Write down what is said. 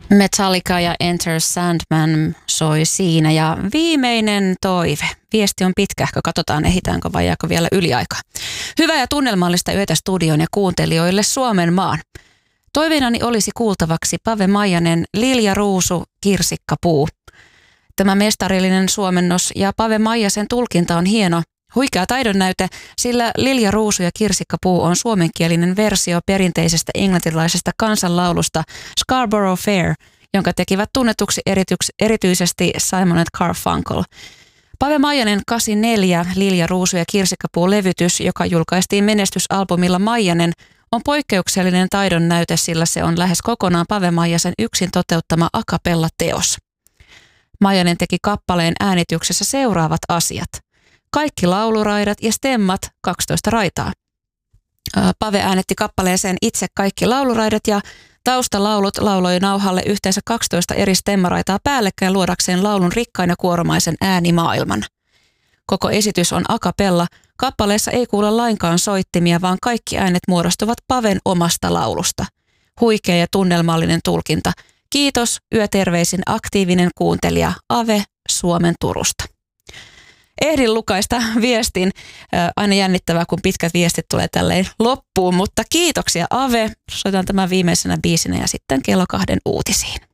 Metallica ja Enter Sandman soi siinä ja viimeinen toive. Viesti on pitkähkö, katsotaan ehditäänkö vai jääkö vielä yliaikaa. Hyvää ja tunnelmallista yötä studion ja kuuntelijoille Suomen maan. Toiveenani olisi kuultavaksi Pave Maijanen Lilja Ruusu Kirsikkapuu. Tämä mestarillinen suomennos ja Pave Maijasen tulkinta on hieno. Huikea taidonnäyte, sillä Lilja Ruusu ja Kirsikkapuu on suomenkielinen versio perinteisestä englantilaisesta kansanlaulusta Scarborough Fair, jonka tekivät tunnetuksi erityisesti Simon & Garfunkel. Pave Maijanen 84 Lilja Ruusu ja Kirsikkapuu-levytys, joka julkaistiin menestysalbumilla Maijanen, on poikkeuksellinen taidonnäyte, sillä se on lähes kokonaan Pave Maijasen yksin toteuttama a cappella-teos. Maijanen teki kappaleen äänityksessä seuraavat asiat. Kaikki lauluraidat ja stemmat 12 raitaa. Pave äänetti kappaleeseen itse kaikki lauluraidat ja taustalaulut lauloi nauhalle yhteensä 12 eri stemmaraitaa päällekkäin luodakseen laulun rikkain ja kuoromaisen äänimaailman. Koko esitys on a cappella. Kappaleessa ei kuule lainkaan soittimia, vaan kaikki äänet muodostuvat Paven omasta laulusta. Huikea ja tunnelmallinen tulkinta. Kiitos, yöterveisin aktiivinen kuuntelija Ave Suomen Turusta. Ehdin lukaista viestin. Aina jännittävää, kun pitkät viestit tulee tälleen loppuun, mutta kiitoksia Ave. Soitan tämän viimeisenä biisinä ja sitten kello 2 uutisiin.